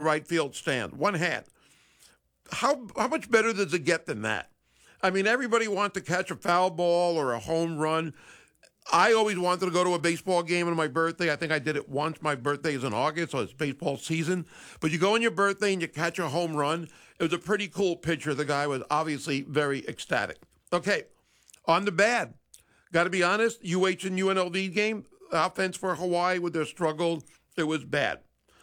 right field stand. One hand. How much better does it get than that? I mean, everybody wants to catch a foul ball or a home run. I always wanted to go to a baseball game on my birthday. I think I did it once. My birthday is in August, so it's baseball season. But you go on your birthday and you catch a home run. It was a pretty cool picture. The guy was obviously very ecstatic. Okay, on the bad. Got to be honest, UH and UNLV game, offense for Hawaii with their struggle, it was bad.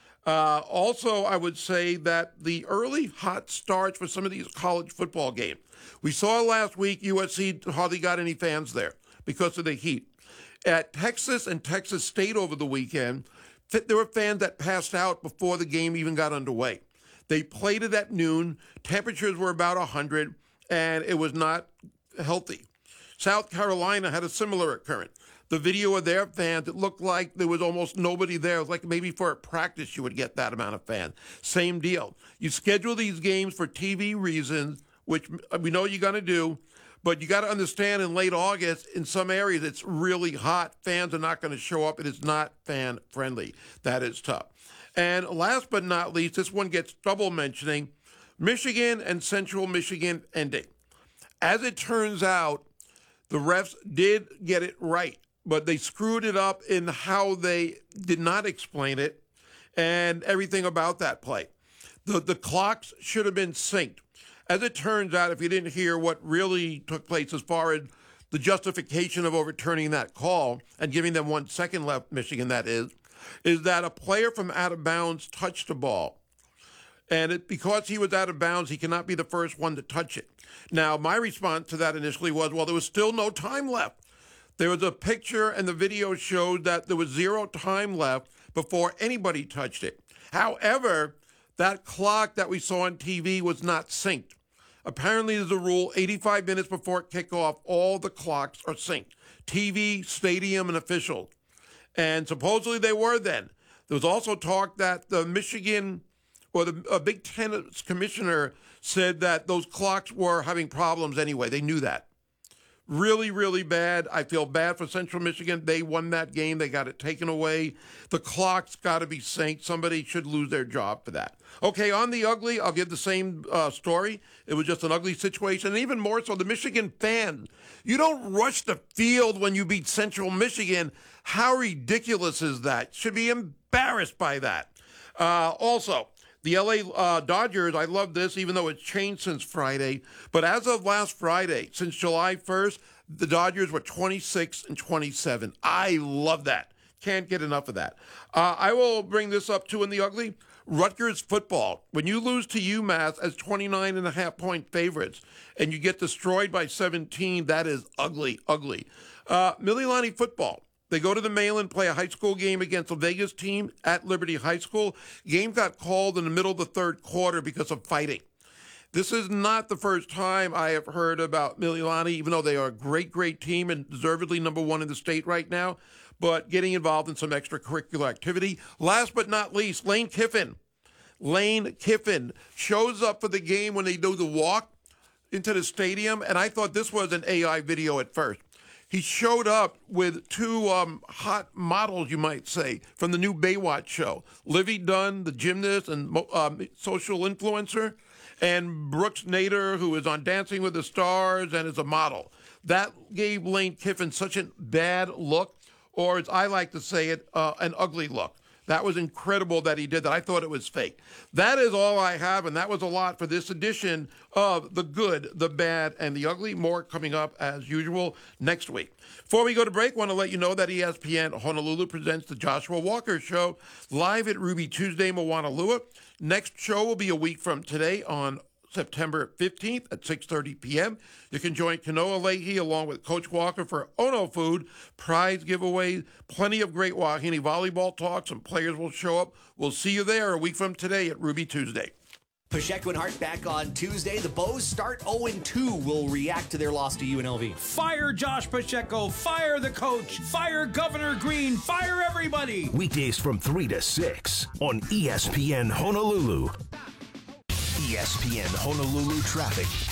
Also, I would say that the early hot starts for some of these college football games. We saw last week USC hardly got any fans there because of the heat. At Texas and Texas State over the weekend, there were fans that passed out before the game even got underway. They played it at noon. Temperatures were about 100, and it was not healthy. South Carolina had a similar occurrence. The video of their fans, it looked like there was almost nobody there. It was like maybe for a practice you would get that amount of fans. Same deal. You schedule these games for TV reasons, which we know you're going to do, but you got to understand in late August, in some areas, it's really hot. Fans are not going to show up. It is not fan-friendly. That is tough. And last but not least, this one gets double mentioning, Michigan and Central Michigan ending. As it turns out, the refs did get it right, but they screwed it up in how they did not explain it and everything about that play. The clocks should have been synced. As it turns out, if you didn't hear what really took place as far as the justification of overturning that call and giving them 1 second left, Michigan that is that a player from out of bounds touched the ball. And because he was out of bounds, he cannot be the first one to touch it. Now, my response to that initially was, well, there was still no time left. There was a picture and the video showed that there was 0 time left before anybody touched it. However, that clock that we saw on TV was not synced. Apparently, there's a rule, 85 minutes before kickoff, all the clocks are synced. TV, stadium, and officials. And supposedly they were then. There was also talk that the Michigan or the Big Ten commissioner said that those clocks were having problems anyway. They knew that. Really, really bad. I feel bad for Central Michigan. They won that game. They got it taken away. The clock's got to be synced. Somebody should lose their job for that. Okay, on the ugly, I'll give the same story. It was just an ugly situation. And even more so, the Michigan fans. You don't rush the field when you beat Central Michigan. How ridiculous is that? Should be embarrassed by that. Also, the LA Dodgers, I love this, even though it's changed since Friday. But as of last Friday, since July 1st, the Dodgers were 26-27. I love that. Can't get enough of that. I will bring this up, too, in the ugly. Rutgers football. When you lose to UMass as 29.5-point favorites and you get destroyed by 17, that is ugly, ugly. Mililani football. They go to the Mainland, play a high school game against a Vegas team at Liberty High School. Game got called in the middle of the third quarter because of fighting. This is not the first time I have heard about Mililani, even though they are a great, great team and deservedly number one in the state right now, but getting involved in some extracurricular activity. Last but not least, Lane Kiffin. Lane Kiffin shows up for the game when they do the walk into the stadium, and I thought this was an AI video at first. He showed up with 2 hot models, you might say, from the new Baywatch show. Livy Dunn, the gymnast and social influencer, and Brooks Nader, who is on Dancing with the Stars and is a model. That gave Lane Kiffin such a bad look, or as I like to say it, an ugly look. That was incredible that he did that. I thought it was fake. That is all I have, and that was a lot for this edition of The Good, The Bad, and The Ugly. More coming up, as usual, next week. Before we go to break, I want to let you know that ESPN Honolulu presents The Joshua Walker Show live at Ruby Tuesday, Moanalua. Next show will be a week from today on September 15th at 6:30 p.m. You can join Kanoa Leahy along with Coach Walker for Ono Food, prize giveaways, plenty of great Wahine volleyball talks, and players will show up. We'll see you there a week from today at Ruby Tuesday. Pacheco and Hart back on Tuesday. The Bows start 0-2. Will react to their loss to UNLV. Fire Josh Pacheco. Fire the coach. Fire Governor Green. Fire everybody. Weekdays from 3 to 6 on ESPN Honolulu. ESPN Honolulu traffic.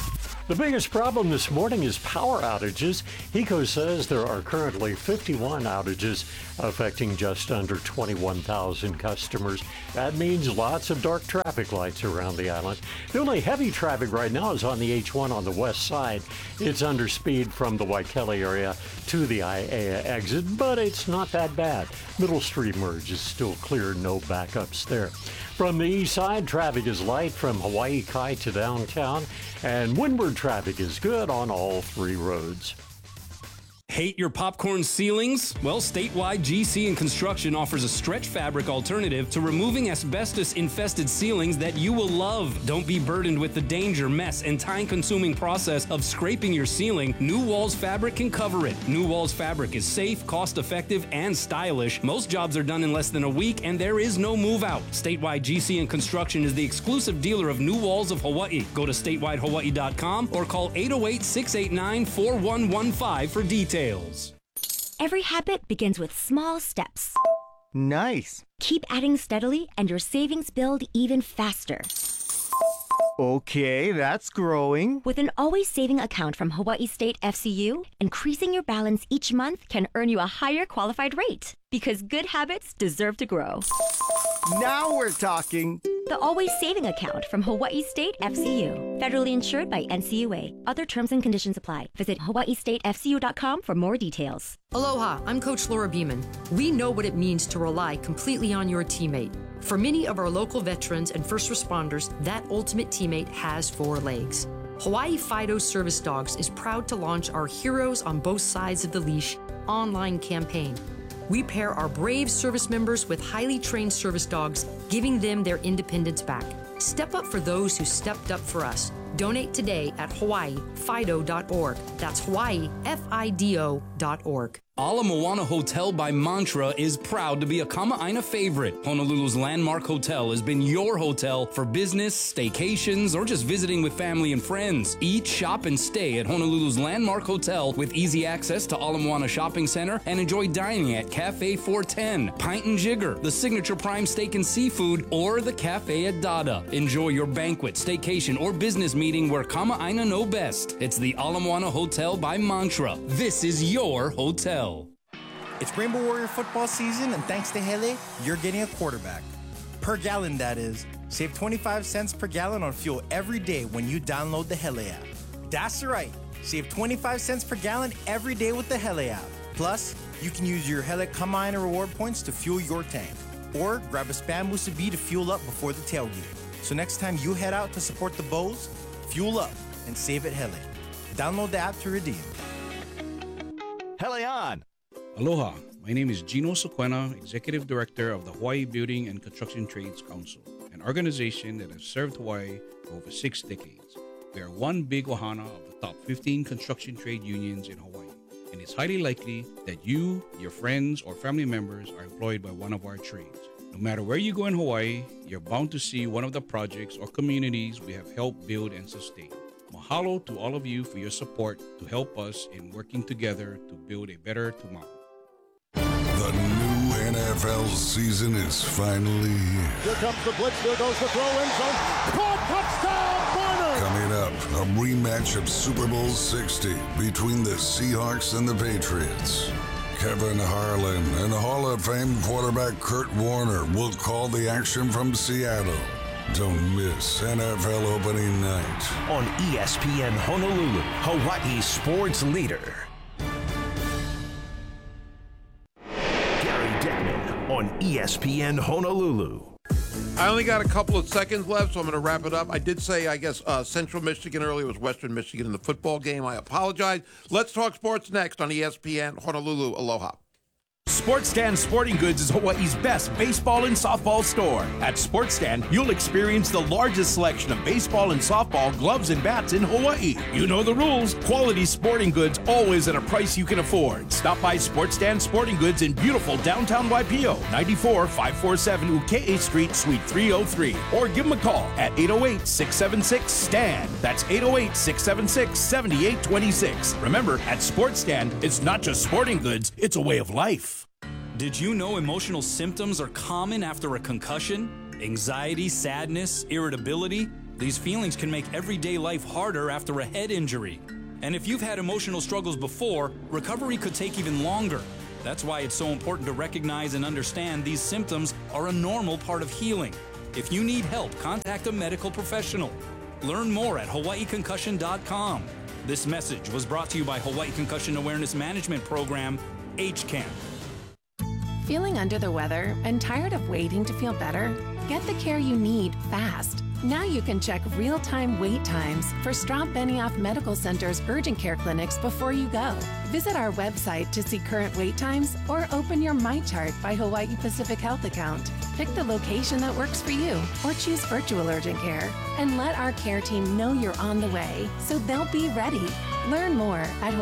The biggest problem this morning is power outages. HECO says there are currently 51 outages affecting just under 21,000 customers. That means lots of dark traffic lights around the island. The only heavy traffic right now is on the H1 on the west side. It's under speed from the Waikele area to the Aiea exit, but it's not that bad. Middle Street merge is still clear, no backups there. From the east side, traffic is light from Hawaii Kai to downtown, and windward traffic is good on all three roads. Hate your popcorn ceilings? Well, Statewide GC and Construction offers a stretch fabric alternative to removing asbestos-infested ceilings that you will love. Don't be burdened with the danger, mess, and time-consuming process of scraping your ceiling. New Walls Fabric can cover it. New Walls Fabric is safe, cost-effective, and stylish. Most jobs are done in less than a week, and there is no move-out. Statewide GC and Construction is the exclusive dealer of New Walls of Hawaii. Go to statewide.hawaii.com or call 808-689-4115 for details. Every habit begins with small steps. Nice. Keep adding steadily and your savings build even faster. Okay, that's growing. With an always saving account from Hawaii State FCU, increasing your balance each month can earn you a higher qualified rate. Because good habits deserve to grow. Now we're talking. The Always Saving Account from Hawaii State FCU. Federally insured by NCUA. Other terms and conditions apply. Visit hawaiistatefcu.com for more details. Aloha, I'm Coach Laura Beeman. We know what it means to rely completely on your teammate. For many of our local veterans and first responders, that ultimate teammate has four legs. Hawaii Fido Service Dogs is proud to launch our Heroes on Both Sides of the Leash online campaign. We pair our brave service members with highly trained service dogs, giving them their independence back. Step up for those who stepped up for us. Donate today at hawaiifido.org. That's hawaiifido.org. Ala Moana Hotel by Mantra is proud to be a Kama'aina favorite. Honolulu's landmark hotel has been your hotel for business, staycations, or just visiting with family and friends. Eat, shop, and stay at Honolulu's landmark hotel with easy access to Ala Moana Shopping Center and enjoy dining at Cafe 410, Pint and Jigger, the signature prime steak and seafood, or the Cafe at Dada. Enjoy your banquet, staycation, or business meeting where Kama'aina know best. It's the Ala Moana Hotel by Mantra. This is your hotel. It's Rainbow Warrior football season, and thanks to Hele, you're getting a quarterback. Per gallon, that is. Save 25 cents per gallon on fuel every day when you download the Hele app. That's right. Save 25 cents per gallon every day with the Hele app. Plus, you can use your Hele Kama'aina reward points to fuel your tank. Or grab a Spam Musubi to fuel up before the tailgate. So next time you head out to support the Bows, fuel up and save at Hele. Download the app to redeem. Hele on. Aloha, my name is Gino Sequena, Executive Director of the Hawaii Building and Construction Trades Council, an organization that has served Hawaii for over 6 decades. We are one big ohana of the top 15 construction trade unions in Hawaii, and it's highly likely that you, your friends, or family members are employed by one of our trades. No matter where you go in Hawaii, you're bound to see one of the projects or communities we have helped build and sustain. Mahalo to all of you for your support to help us in working together to build a better tomorrow. The new NFL season is finally here. Here comes the blitz. There goes the throw in zone. Caught, touchdown, Warner! Coming up, a rematch of Super Bowl 60 between the Seahawks and the Patriots. Kevin Harlan and Hall of Fame quarterback Kurt Warner will call the action from Seattle. Don't miss NFL opening night. On ESPN Honolulu, Hawaii's sports leader. Gary Dickman on ESPN Honolulu. I only got a couple of seconds left, so I'm going to wrap it up. I did say, I guess, Central Michigan earlier was Western Michigan in the football game. I apologize. Let's talk sports next on ESPN Honolulu. Aloha. Sports Stand Sporting Goods is Hawaii's best baseball and softball store. At Sports Stand, you'll experience the largest selection of baseball and softball gloves and bats in Hawaii. You know the rules. Quality sporting goods always at a price you can afford. Stop by Sports Stand Sporting Goods in beautiful downtown Waipio, 94-547 Uke'e Street, Suite 303. Or give them a call at 808-676-STAND. That's 808-676-7826. Remember, at Sports Stand, it's not just sporting goods, it's a way of life. Did you know emotional symptoms are common after a concussion? Anxiety, sadness, irritability? These feelings can make everyday life harder after a head injury. And if you've had emotional struggles before, recovery could take even longer. That's why it's so important to recognize and understand these symptoms are a normal part of healing. If you need help, contact a medical professional. Learn more at hawaiiconcussion.com. This message was brought to you by Hawaii Concussion Awareness Management Program, HCAM. Feeling under the weather and tired of waiting to feel better? Get the care you need fast. Now you can check real-time wait times for Straub Benioff Medical Center's urgent care clinics before you go. Visit our website to see current wait times or open your MyChart by Hawaii Pacific Health account. Pick the location that works for you or choose virtual urgent care and let our care team know you're on the way so they'll be ready. Learn more at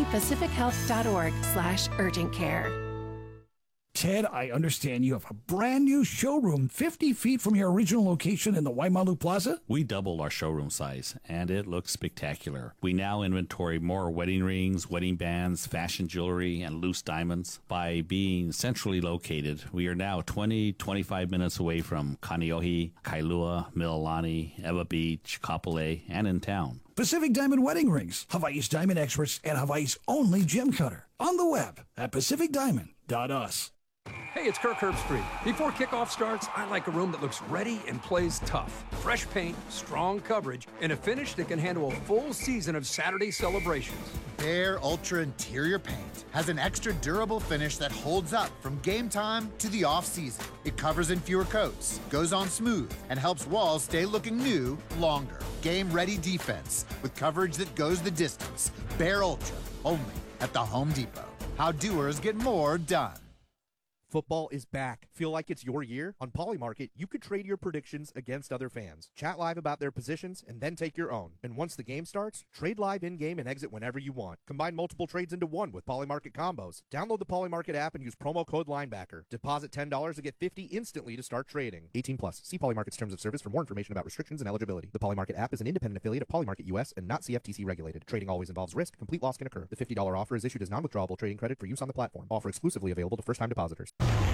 hawaiipacifichealth.org/urgent care. Ted, I understand you have a brand new showroom 50 feet from your original location in the Waimalu Plaza? We doubled our showroom size, and it looks spectacular. We now inventory more wedding rings, wedding bands, fashion jewelry, and loose diamonds. By being centrally located, we are now 25 minutes away from Kaneohe, Kailua, Mililani, Ewa Beach, Kapolei, and in town. Pacific Diamond Wedding Rings, Hawaii's diamond experts and Hawaii's only gem cutter. On the web at pacificdiamond.us. Hey, it's Kirk Herbstreit. Before kickoff starts, I like a room that looks ready and plays tough. Fresh paint, strong coverage, and a finish that can handle a full season of Saturday celebrations. Behr Ultra Interior Paint has an extra durable finish that holds up from game time to the off-season. It covers in fewer coats, goes on smooth, and helps walls stay looking new longer. Game-ready defense with coverage that goes the distance. Behr Ultra, only at the Home Depot. How doers get more done. Football is back. Feel like it's your year? On Polymarket, you could trade your predictions against other fans. Chat live about their positions and then take your own. And once the game starts, trade live in-game and exit whenever you want. Combine multiple trades into one with Polymarket combos. Download the Polymarket app and use promo code Linebacker. Deposit $10 to get $50 instantly to start trading. 18 plus. See Polymarket's terms of service for more information about restrictions and eligibility. The Polymarket app is an independent affiliate of Polymarket US and not CFTC regulated. Trading always involves risk. Complete loss can occur. The $50 offer is issued as non-withdrawable trading credit for use on the platform. Offer exclusively available to first-time depositors.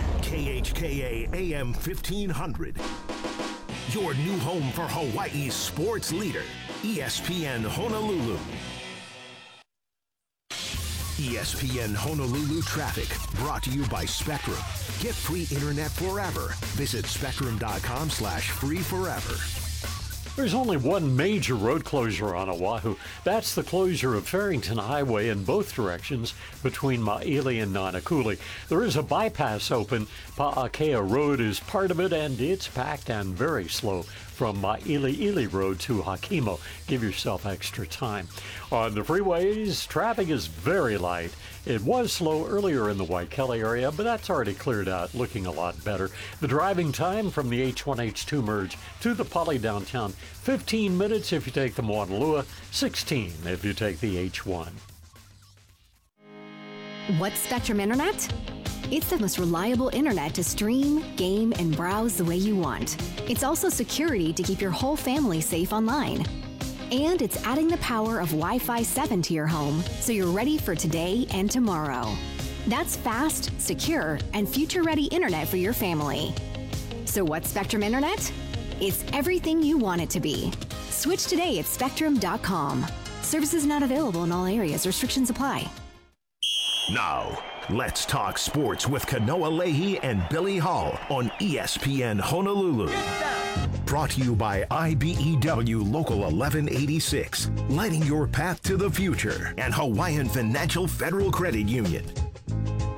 KHKA AM 1500. Your new home for Hawaii's sports leader, ESPN Honolulu. ESPN Honolulu traffic brought to you by Spectrum. Get free internet forever. Visit spectrum.com/free forever. There's only one major road closure on Oahu. That's the closure of Farrington Highway in both directions between Maili and Nanakuli. There is a bypass open. Pa'akea Road is part of it, and it's packed and very slow from Maili'ili Road to Hakimo. Give yourself extra time. On the freeways, traffic is very light. It was slow earlier in the Waikele area, but that's already cleared out, looking a lot better. The driving time from the H1-H2 merge to the Poly downtown, 15 minutes if you take the Moanalua, 16 if you take the H1. What's Spectrum Internet? It's the most reliable internet to stream, game, and browse the way you want. It's also security to keep your whole family safe online. And it's adding the power of Wi-Fi 7 to your home, so you're ready for today and tomorrow. That's fast, secure, and future-ready internet for your family. So what's Spectrum Internet? It's everything you want it to be. Switch today at spectrum.com. Services not available in all areas. Restrictions apply. Now, let's talk sports with Kanoa Leahy and Billy Hall on ESPN Honolulu. Brought to you by IBEW Local 1186, lighting your path to the future, and Hawaiian Financial Federal Credit Union.